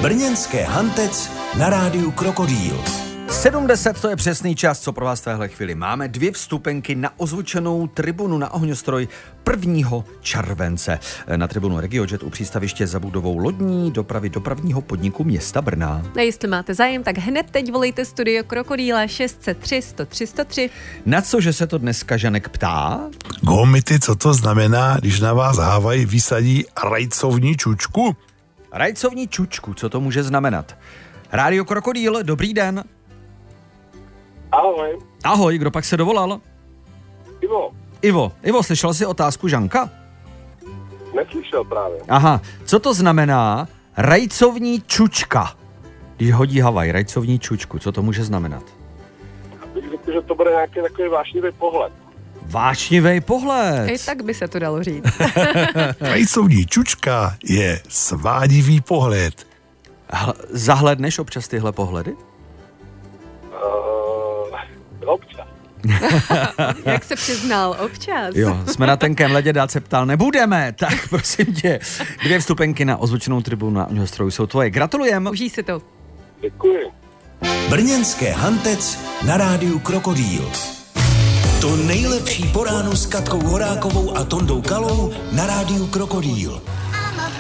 Brněnské Hantec na rádiu Krokodýl. 7:10 to je přesný čas, co pro vás v téhle chvíli máme. 2 vstupenky na ozvučenou tribunu na ohňostroj 1. července. Na tribunu RegioJet u přístaviště za budovou lodní dopravy dopravního podniku města Brna. A jestli máte zájem, tak hned teď volejte studio Krokodýla 603 103 103. Na cože se to dneska Žanek ptá? Gomity, co to znamená, když na vás Havaj vysadí rajcovní čučku? Rajcovní čučku, co to může znamenat? Rádio Krokodýl, dobrý den. Ahoj. Ahoj, kdo pak se dovolal? Ivo. Ivo, slyšel jsi otázku Žanka? Neslyšel právě. Aha, co to znamená rajcovní čučka? Když hodí Havaj, rajcovní čučku, co to může znamenat? Bych řekl, že to bude nějaký takový vášnivý pohled. Vášnivý pohled. I tak by se to dalo říct. Rajcovní čučka je svádivý pohled. Zahledneš občas tyhle pohledy? Občas. Jak se přiznal, občas. Jo, jsme na tenkém ledě, dát se ptal, nebudeme, tak prosím tě. 2 vstupenky na ozvučenou tribunu na ohňostroj jsou tvoje. Gratulujem. Užij si to. Děkuji. Brněnské Hantec na rádiu Krokodýl. To nejlepší po ránu s Katkou Horákovou a Tondou Kalou na rádiu Krokodýl.